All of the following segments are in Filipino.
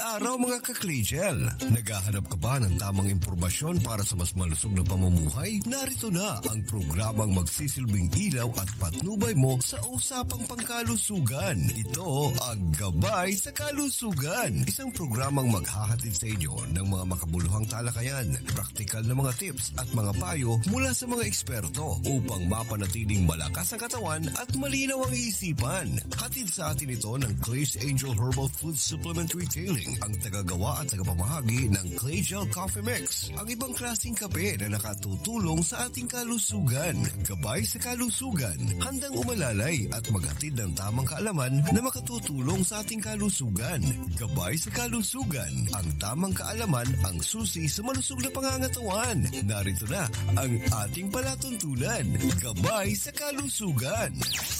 araw mga ka-Claygel! Naghahanap ka ba ng tamang impormasyon para sa mas malusog na pamumuhay? Narito na ang programang magsisilbing ilaw at patnubay mo sa usapang pangkalusugan. Ito ang Gabay sa Kalusugan. Isang programang maghahatid sa inyo ng mga makabuluhang talakayan, praktikal na mga tips at mga payo mula sa mga eksperto upang mapanatiling malakas ang katawan at malinaw ang isipan. Hatid sa atin ito ng Clay's Angel Herbal Food Supplement Retailing, ang tagagawa at tagapamahagi ng Claygel Coffee Mix, ang ibang klaseng kape na nakatutulong sa ating kalusugan. Gabay sa Kalusugan, handang umalalay at maghatid ng tamang kaalaman na makatutulong sa ating kalusugan. Gabay sa Kalusugan, ang tamang kaalaman ang susi sa malusog na pangangatawan. Narito na ang ating palatuntunan. Gabay sa Kalusugan.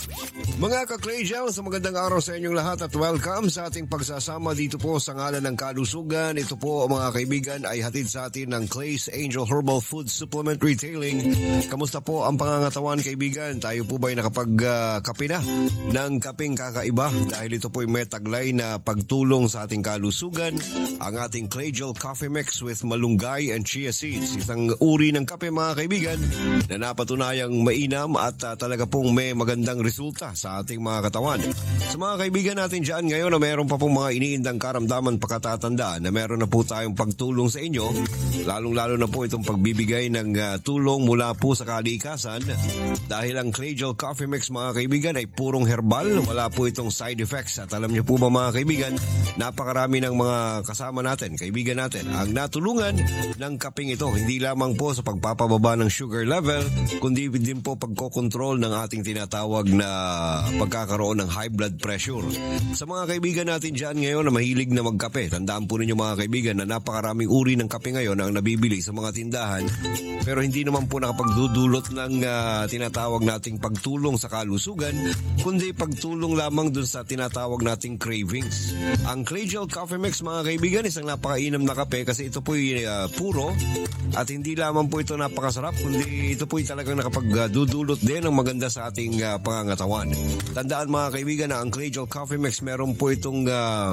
Mga ka-Claygel, sa magandang araw sa inyong lahat at welcome sa ating pagsasama dito po sa ngalan ng kalusugan. Ito po mga kaibigan ay hatid sa atin ng Clay's Angel Herbal Food Supplement Retailing. Kamusta po ang pangangatawan kaibigan? Tayo po ba'y nakapagkape na ng kapeng kakaiba? Dahil ito po ay may taglay na pagtulong sa ating kalusugan. Ang ating Claygel Coffee Mix with malunggay and chia seeds. Isang uri ng kape mga kaibigan na napatunayang mainam at talaga pong may magandang resulta sa ating mga katawan. Sa mga kaibigan natin dyan ngayon na meron pa pong mga iniindang karamdaman pagkatatandaan na meron na po tayong pagtulong sa inyo, lalong-lalo na po itong pagbibigay ng tulong mula po sa kalikasan dahil ang Claygel Coffee Mix mga kaibigan ay purong herbal, wala po itong side effects at alam niyo po ba mga kaibigan, napakarami ng mga kasama natin, kaibigan natin ang natulungan ng kapeng ito, hindi lamang po sa pagpapababa ng sugar level kundi din po pagkokontrol ng ating tinatawag na pagkakaroon ng high blood pressure. Sa mga kaibigan natin dyan ngayon na mahilig na magkape, tandaan po ninyo mga kaibigan na napakaraming uri ng kape ngayon ang nabibili sa mga tindahan pero hindi naman po nakapagdudulot ng tinatawag nating pagtulong sa kalusugan kundi pagtulong lamang dun sa tinatawag nating cravings. Ang Claygel Coffee Mix mga kaibigan isang napakainam na kape kasi ito po'y puro at hindi lamang po ito napakasarap kundi ito po'y talagang nakapagdudulot din ng maganda sa ating pangangatawan. Tandaan mga kaibigan na ang Claygel Coffee Mix meron po itong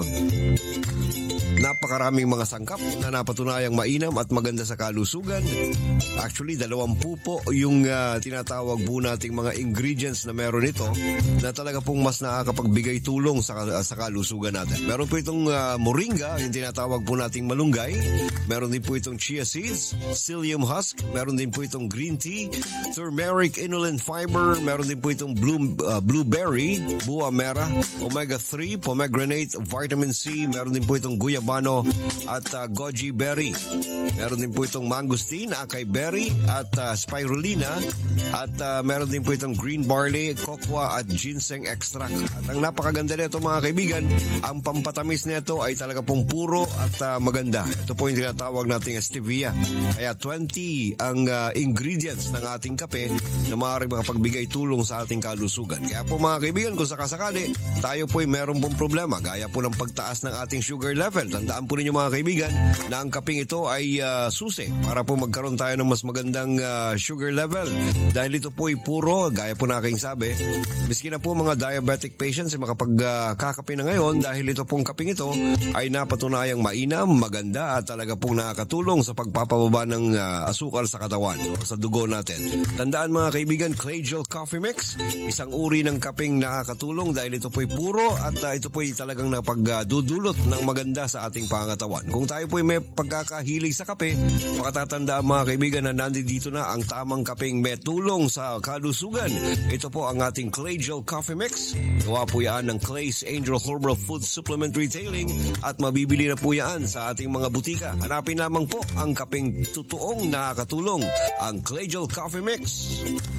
napakaraming mga sangkap na napatunayang mainam at maganda sa kalusugan. Actually, 20 po yung tinatawag po nating mga ingredients na meron ito na talaga pong mas nakakapagbigay tulong sa kalusugan natin. Meron po itong moringa, yung tinatawag po nating malunggay. Meron din po itong chia seeds, psyllium husk. Meron din po itong green tea, turmeric inulin fiber. Meron din po itong blueberry, buwa mera, omega-3, pomegranate, vitamin C. Meron din po itong guyabano at goji berry. Meron din po itong mangosteen, acai berry at spirulina. At meron din po itong green barley, cocoa at ginseng extract. At ang napakaganda nito mga kaibigan, ang pampatamis nito ay talaga pong puro at maganda. Ito po yung tinatawag nating stevia. Kaya 20 ang ingredients ng ating kape na maaaring makapagbigay tulong sa ating kalusugan. Kaya po mga kaibigan, kung sakasakali, tayo po ay meron pong problema. Gaya po ng pagtaas ng ating sugar level. Tandaan po ninyo mga kaibigan na ang kapeng ito ay susi para po magkaroon tayo ng mas magandang sugar level. Dahil ito po ay puro, gaya po na aking sabi, miski na po mga diabetic patients ay makapagkakape na ngayon dahil ito pong kapeng ito ay napatunayang mainam, maganda at talaga pong nakakatulong sa pagpapababa ng asukal sa katawan o sa dugo natin. Tandaan mga kaibigan, Claygel Coffee Mix, isang uri ng kapeng nakakatulong dahil ito po ay puro at ito po ay talagang napagdudulot ng maganda sa ating pangatawan. Kung tayo po ay may pagkakahilig sa kape, makatatandaan mga kaibigan na nandito na ang tamang kapeng may tulong sa kalusugan. Ito po ang ating Claygel Coffee Mix. Gawa po yan ng Clay's Angel Herbal Food Supplement Retailing at mabibili na po yan sa ating mga butika. Hanapin lamang po ang kapeng totoong nakakatulong, ang Claygel Coffee Mix.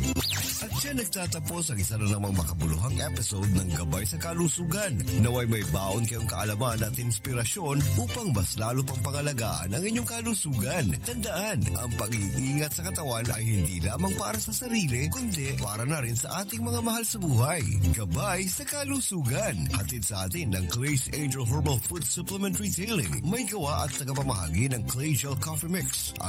At siya nagtatapos ang isa na namang makabuluhang episode ng Gabay sa Kalusugan. Naway may baon kayong kaalaman at inspirasyon upang mas lalo pang pangalagaan ang inyong kalusugan. Tandaan, ang pag-iingat sa katawan ay hindi lamang para sa sarili, kundi para na rin sa ating mga mahal sa buhay. Gabay sa Kalusugan. Hatid sa atin ng Clay's Angel Herbal Food Supplement Retailing. May gawa at tagapamahagi ng Claygel Coffee Mix.